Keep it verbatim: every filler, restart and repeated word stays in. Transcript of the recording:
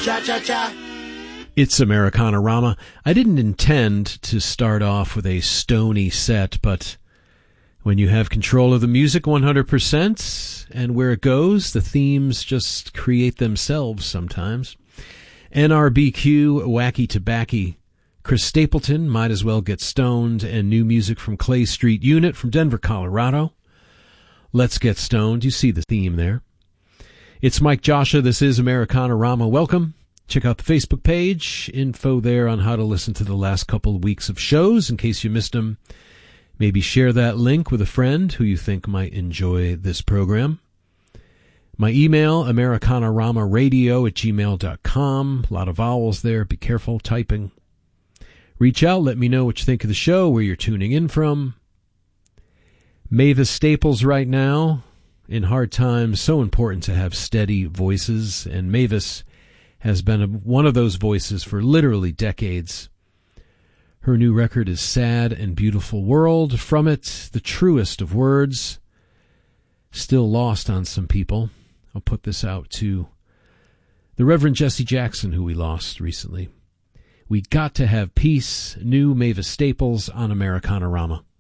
Cha-cha-cha. It's Americana-rama. I didn't intend to start off with a stony set, but when you have control of the music one hundred percent and where it goes, the themes just create themselves sometimes. N R B Q, Wacky Tobacco, Chris Stapleton, Might As Well Get Stoned, and new music from Clay Street Unit from Denver, Colorado. Let's Get Stoned. You see the theme there. It's Mike Joshua. This is Americana-rama. Welcome. Check out the Facebook page. Info there on how to listen to the last couple of weeks of shows in case you missed them. Maybe share that link with a friend who you think might enjoy this program. My email, americanarama.radio at gmail dot com. A lot of vowels there. Be careful typing. Reach out. Let me know what you think of the show, where you're tuning in from. Mavis Staples right now. In hard times, so important to have steady voices, and Mavis has been a, one of those voices for literally decades. Her new record is Sad and Beautiful World. From it, the truest of words, still lost on some people. I'll put this out to the Reverend Jesse Jackson, who we lost recently. We got to have peace. New Mavis Staples on Americana-rama.